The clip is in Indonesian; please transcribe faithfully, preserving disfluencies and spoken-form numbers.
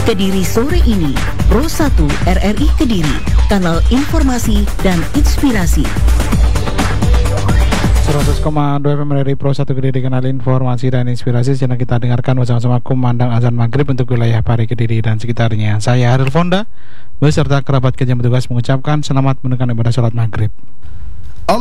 Kediri sore ini, Pro satu R R I Kediri, kanal informasi dan inspirasi. seratus koma dua F M dari Pro satu Kediri, kanal informasi dan inspirasi. Sedang kita dengarkan bersama-sama kumandang azan maghrib untuk wilayah Pari Kediri dan sekitarnya. Saya Haril Fonda beserta kerabat kerja petugas mengucapkan selamat menunaikan ibadah sholat maghrib.